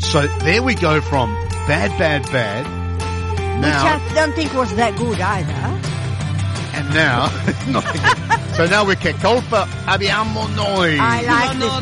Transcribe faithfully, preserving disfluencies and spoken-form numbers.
So there we go from bad, bad, bad. Now, Which I don't think was that good either. and now, not again. So now we're che colpa abbiamo noi. I like this